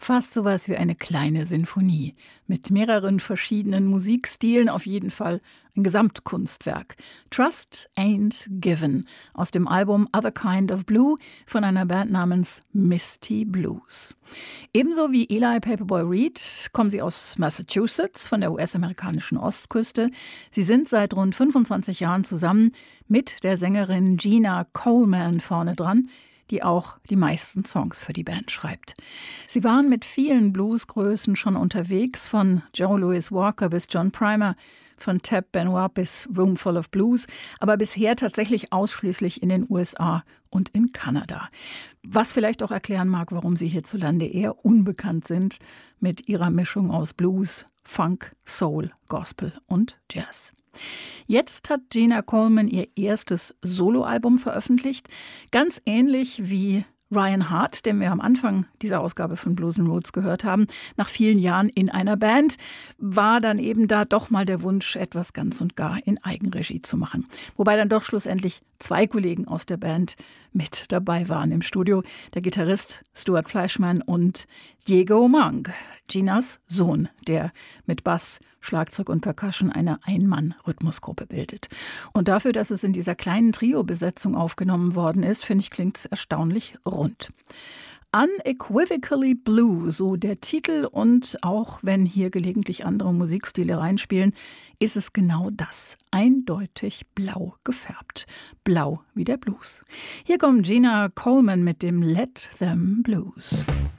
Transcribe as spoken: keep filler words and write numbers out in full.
Fast sowas wie eine kleine Sinfonie mit mehreren verschiedenen Musikstilen, auf jeden Fall ein Gesamtkunstwerk. Trust Ain't Given aus dem Album Other Kind of Blue von einer Band namens Misty Blues. Ebenso wie Eli Paperboy Reed kommen sie aus Massachusetts von der U S-amerikanischen Ostküste. Sie sind seit rund fünfundzwanzig Jahren zusammen mit der Sängerin Gina Coleman vorne dran, die auch die meisten Songs für die Band schreibt. Sie waren mit vielen Bluesgrößen schon unterwegs, von Joe Louis Walker bis John Primer, von Tab Benoit bis Room Full of Blues, aber bisher tatsächlich ausschließlich in den U S A und in Kanada. Was vielleicht auch erklären mag, warum sie hierzulande eher unbekannt sind mit ihrer Mischung aus Blues, Funk, Soul, Gospel und Jazz. Jetzt hat Gina Coleman ihr erstes Soloalbum veröffentlicht, ganz ähnlich wie Ryan Hart, den wir am Anfang dieser Ausgabe von Blues and Roots gehört haben. Nach vielen Jahren in einer Band war dann eben da doch mal der Wunsch, etwas ganz und gar in Eigenregie zu machen. Wobei dann doch schlussendlich zwei Kollegen aus der Band mit dabei waren im Studio. Der Gitarrist Stuart Fleischmann und Diego Monk, Ginas Sohn, der mit Bass, Schlagzeug und Percussion eine Ein-Mann-Rhythmusgruppe bildet. Und dafür, dass es in dieser kleinen Trio-Besetzung aufgenommen worden ist, finde ich, klingt es erstaunlich rund. Unequivocally Blue, so der Titel, und auch wenn hier gelegentlich andere Musikstile reinspielen, ist es genau das. Eindeutig blau gefärbt. Blau wie der Blues. Hier kommt Gina Coleman mit dem Let Them Blues.